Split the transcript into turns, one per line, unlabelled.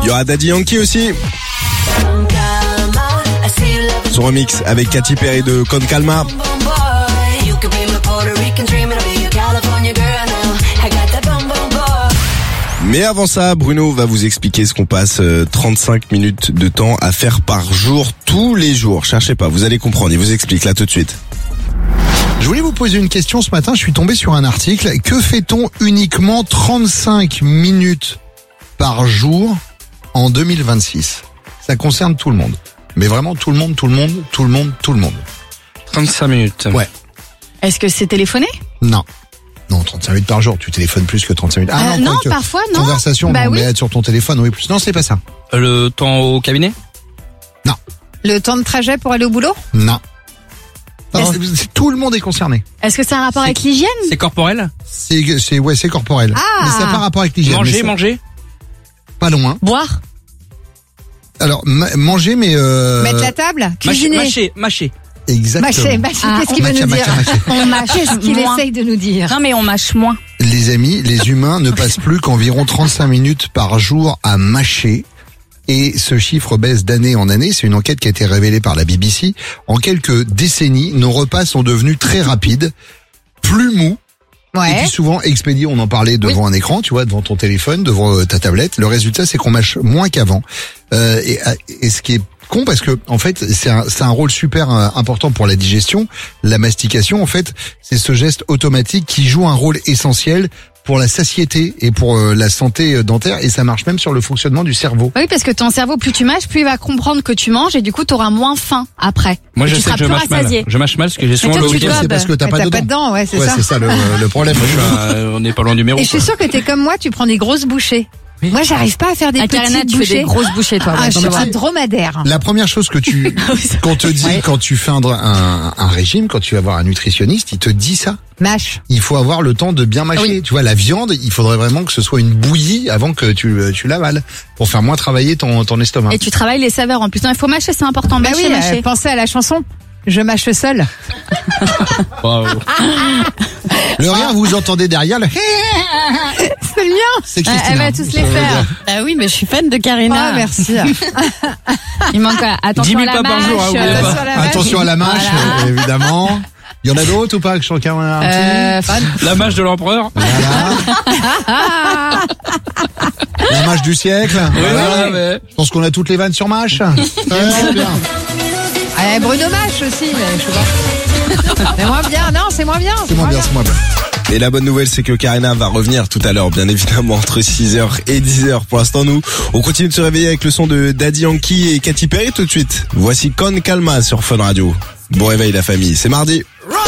Il y aura Daddy Yankee aussi. Son remix avec Katy Perry de Con Calma. Mais avant ça, Bruno va vous expliquer ce qu'on passe 35 minutes de temps à faire par jour, tous les jours. Cherchez pas, vous allez comprendre, il vous explique là tout de suite.
Je voulais vous poser une question ce matin, je suis tombé sur un article. Que fait-on uniquement 35 minutes par jour en 2026 ? Ça concerne tout le monde. Mais vraiment tout le monde.
35 minutes.
Ouais.
Est-ce que c'est téléphoné ?
Non, 35 minutes par jour. Tu téléphones plus que 35 minutes.
Non, parfois, non.
Conversation,
Bah
non,
oui.
mais être sur ton téléphone, oui, plus. Non, c'est pas ça.
Le temps au cabinet ?
Le temps de trajet pour aller au boulot ?
Non. Tout le monde est concerné.
Est-ce que ça a un rapport avec l'hygiène ?
C'est corporel ?
C'est corporel.
Ah.
Mais ça n'a pas rapport avec l'hygiène.
Manger ?
Pas loin.
Boire ?
Alors, manger, mais
Mettre la table ? Cuisiner ?
Mâcher.
Exactement.
Mâcher,
Ah,
qu'est-ce qu'il veut nous dire ?
On mâche
Qu'est-ce qu'il
moins.
essaye de nous dire ?
Non mais on mâche moins.
Les amis, les humains ne passent plus qu'environ 35 minutes par jour à mâcher. Et ce chiffre baisse d'année en année. C'est une enquête qui a été révélée par la BBC. En quelques décennies, nos repas sont devenus très rapides, plus mous, et puis souvent expédiés. On en parlait devant un écran, tu vois, devant ton téléphone, devant ta tablette. Le résultat, c'est qu'on mâche moins qu'avant. Et ce qui est con, parce que en fait, c'est un rôle super important pour la digestion. La mastication, en fait, c'est ce geste automatique qui joue un rôle essentiel pour la satiété et pour la santé dentaire, et ça marche même sur le fonctionnement du cerveau.
Oui, parce que ton cerveau, plus tu mâches, plus il va comprendre que tu manges et du coup, tu auras moins faim après.
Moi,
Et
je
tu
sais que
seras
je
plus
mâche mal.
rassasié.
Je mâche mal parce que j'ai souvent
toi,
le
tu
week-end.
gobes.
C'est parce que t'as pas de dents.
Ouais, c'est
Ouais,
ça.
c'est ça le problème.
On n'est pas loin du numéro.
Et je suis sûre que t'es comme moi, tu prends des grosses bouchées.
Oui.
Moi, j'arrive pas à faire des
Avec Karina,
petites
tu fais
bouchées.
des grosses bouchées toi.
Ah,
ouais,
je
tu
suis
vois.
un dromadaire.
La première chose que qu'on te dit quand tu fais un régime, quand tu vas voir un nutritionniste, il te dit ça.
Mâche.
Il faut avoir le temps de bien mâcher.
Oui.
Tu vois, la viande, il faudrait vraiment que ce soit une bouillie avant que tu l'avales, pour faire moins travailler ton estomac.
Et tu travailles les saveurs en plus. Non, il faut mâcher, c'est important.
Bah
Mâcher,
oui,
mâcher.
pensez à la chanson. Je mâche seul.
Bravo.
Le rire, vous entendez derrière,
C'est le mien.
c'est
Elle
Christina.
va tous les faire.
Ah oui, mais je suis fan de Karina.
Ah, merci.
Il manque quoi ?
10
Attention à
000
la
pas par jour, hein,
mâche.
oubliez pas.
Attention à la mâche.
Attention à la mâche, évidemment. Il y en a d'autres ou pas que chacun a un petit
La mâche de l'empereur.
Voilà. La mâche du siècle.
Voilà, mais...
Je pense qu'on a toutes les vannes sur mâche. Très bien.
Bruno mâche aussi, mais je sais pas. Mais moins bien, non, c'est moins bien.
C'est moins bien.
Et la bonne nouvelle, c'est que Karina va revenir tout à l'heure, bien évidemment, entre 6h et 10h. Pour l'instant, nous, on continue de se réveiller avec le son de Daddy Yankee et Katy Perry tout de suite. Voici Con Calma sur Fun Radio. Bon réveil la famille, c'est mardi.